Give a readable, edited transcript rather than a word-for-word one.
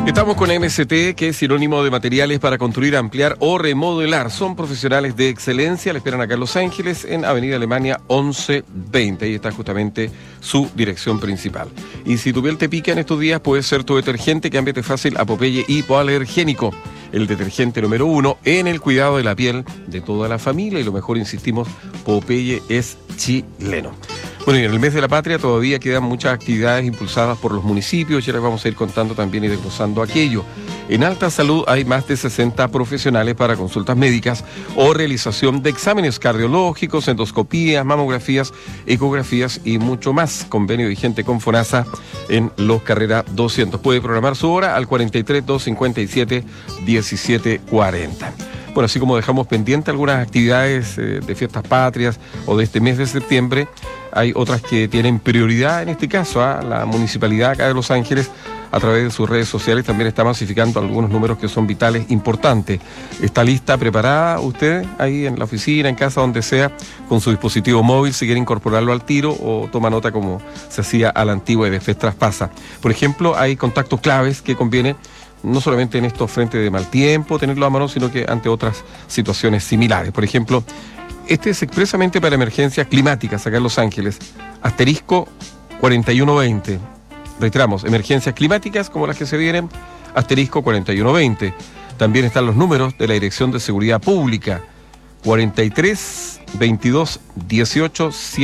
Estamos con MST, que es sinónimo de materiales para construir, ampliar o remodelar. Son profesionales de excelencia. Le esperan acá en Los Ángeles, en Avenida Alemania 1120. Ahí está justamente su dirección principal. Y si tu piel te pica en estos días, puede ser tu detergente. Cámbiate fácil a Popeye Hipoalergénico. El detergente número 1 en el cuidado de la piel de toda la familia. Y lo mejor, insistimos, Popeye es chileno. Bueno, y en el mes de la patria todavía quedan muchas actividades impulsadas por los municipios. Ya les vamos a ir contando también y desglosando aquello. En Alta Salud hay más de 60 profesionales para consultas médicas o realización de exámenes cardiológicos, endoscopías, mamografías, ecografías y mucho más. Convenio vigente con FONASA en Los Carrera 200. Puede programar su hora al 43 257 1740. Bueno, así como dejamos pendiente algunas actividades de fiestas patrias o de este mes de septiembre, hay otras que tienen prioridad en este caso. La municipalidad acá de Los Ángeles, a través de sus redes sociales, también está masificando algunos números que son vitales, importantes. ¿Está lista, preparada usted ahí en la oficina, en casa, donde sea, con su dispositivo móvil, si quiere incorporarlo al tiro, o toma nota como se hacía a la antigua y después traspasa? Por ejemplo, hay contactos claves que conviene, no solamente en estos frentes de mal tiempo tenerlo a mano, sino que ante otras situaciones similares. Por ejemplo, este es expresamente para emergencias climáticas acá en Los Ángeles. Asterisco 4120. Reiteramos, emergencias climáticas como las que se vienen, asterisco 4120. También están los números de la Dirección de Seguridad Pública, 43 22 18